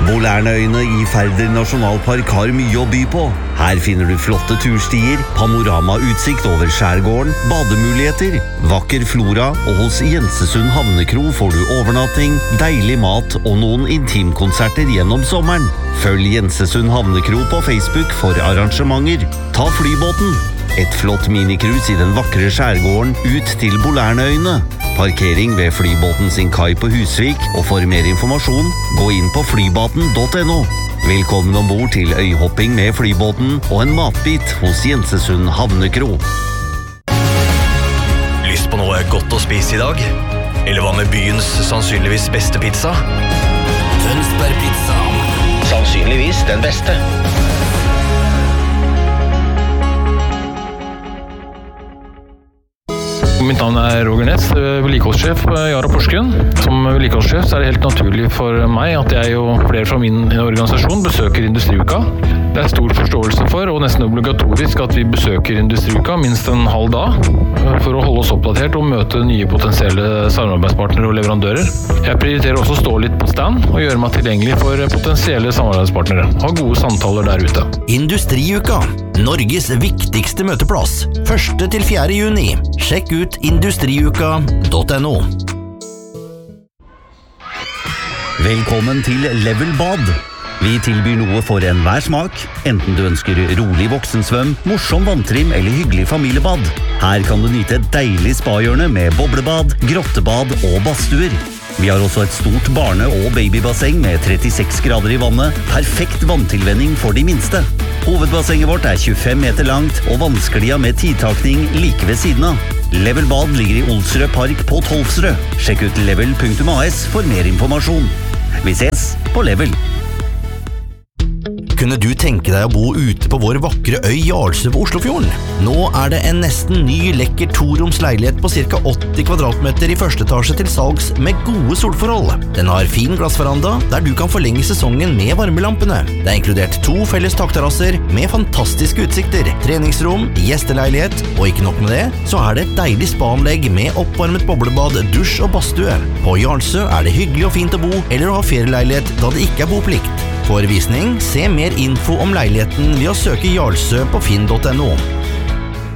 Bolærnøyene i Færder nasjonalpark har mye å by på. Her finner du flotte turstier, panoramautsikt over skjærgården, bademuligheter, vakker flora, og hos Jensesund Havnekro får du overnatting, deilig mat og noen intimkonserter gjennom sommeren. Følg Jensesund Havnekro på Facebook for arrangementer. Ta flybåten! Et flott minikrus i den vakre skjærgården ut til Bolærnøyene. Parkering ved flybåten sin kai på Husvik, og for mer informasjon, gå inn på flybaten.no. Velkommen ombord til øyhopping med flybåten og en matbit hos Jensesund Havnekro. Lyst på noe godt å spise i dag? Eller hva med byens sannsynligvis beste pizza? Tønsberg Pizza. Sannsynligvis den beste. Mitt navn Roger Næss, vedlikeholdssjef i Yara Porsgrunn. Som vedlikeholdssjef så det helt naturlig for meg at jeg og flere fra min organisasjon besøker Industriuka. Det stor forståelse for, og nesten obligatorisk, at vi besøker Industriuka minst en halv dag for å holde oss oppdatert og møte nye potensielle samarbeidspartnere og leverandører. Jeg prioriterer også å stå litt på stand og gjøre meg tilgjengelig for potensielle samarbeidspartnere. Ha gode samtaler der ute. Industriuka, Norges viktigste møteplass. 1. til 4. juni. Sjekk ut industriuka.no. Velkommen til Level Bad. Vi tilbyr noe for enhver smak, enten du ønsker rolig voksensvøm, morsom vanntrim eller hyggelig familiebad. Her kan du nyte et deilig spahjørne med boblebad, grottebad og badstuer. Vi har også et stort barne- og babybasseng med 36 grader i vannet, perfekt vanntilvenning for de minste. Hovedbassenget vårt 25 meter langt, og vannsklia med tidtakning like ved siden av. Level Bad ligger i Olsrød Park på Tolvsrød. Sjekk ut level.as for mer informasjon. Vi ses på Level. Kunne du tenke deg å bo ute på vår vakre øy Jarlsø ved Oslofjorden? Nå det en nesten ny, lekker toroms leilighet på ca. 80 kvadratmeter i første etasje til salgs med gode solforhold. Den har fin glassveranda, der du kan forlenge sesongen med varmelampene. Det inkludert 2 felles takterrasser med fantastiske utsikter, treningsrom, gjesteleilighet, og ikke nok med det, så det et deilig spaanlegg med oppvarmet boblebad, dusj og badstue. På Jarlsø det hyggelig og fint å bo, eller å ha ferieleilighet da det ikke boplikt. For visning, se mer info om leiligheten ved å søke Jarlsø på finn.no.